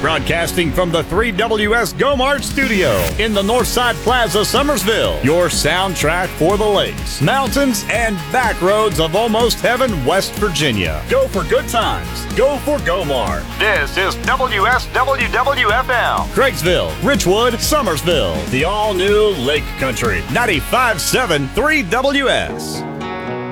Broadcasting from the 3WS GoMart studio in the Northside Plaza, Summersville. Your soundtrack for the lakes, mountains, and back roads of almost heaven, West Virginia. Go for good times. Go for GoMart. This is WSWWFM. Craigsville, Richwood, Summersville. The all-new Lake Country. 95.7 3WS.